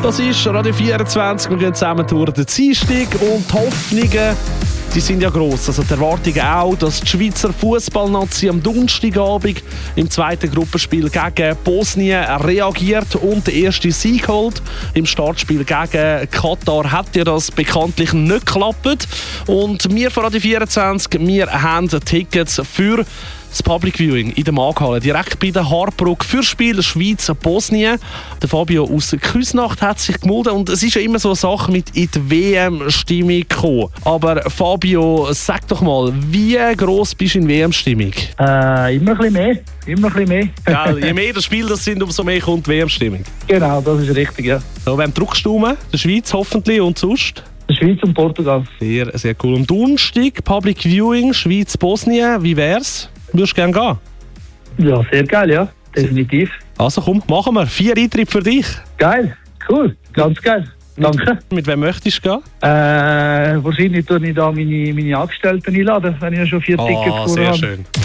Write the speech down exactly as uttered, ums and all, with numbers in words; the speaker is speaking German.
Das ist Radio vierundzwanzig. Wir gehen zusammen durch den Dienstag und die Hoffnungen, die sind ja gross. Also die Erwartungen auch, dass die Schweizer Fußballnazi am Donnerstagabend im zweiten Gruppenspiel gegen Bosnien reagiert und den ersten Sieg holt. Im Startspiel gegen Katar hat ja das bekanntlich nicht geklappt. Und wir von Radio vierundzwanzig, wir haben Tickets für das Public Viewing in der Markthalle, direkt bei der Hartbrücke für Spiel Schweiz-Bosnien. Der Fabio aus Küsnacht hat sich gemeldet und es ist ja immer so eine Sache mit in die W M-Stimmung gekommen. Aber Fabio, sag doch mal, wie gross bist du in W M-Stimmung? Äh, immer ein bisschen mehr. Immer ein bisschen mehr. Gell, je mehr das Spiel das sind, umso mehr kommt die W M-Stimmung. Genau, das ist richtig, ja. So, wem drückst du um? Der Schweiz hoffentlich und sonst? Die Schweiz und Portugal. Sehr, sehr cool. Am Donnerstag Public Viewing Schweiz-Bosnien, wie wär's? Würdest du gerne gehen? Ja, sehr geil, ja. Definitiv. Also komm, machen wir. Vier Eintritte für dich. Geil, cool, ganz geil. Danke. Mit wem möchtest du gehen? Äh, wahrscheinlich tue ich da meine, meine Angestellten einladen, wenn ich ja schon vier Tickets Ah, gewonnen sehr habe. schön.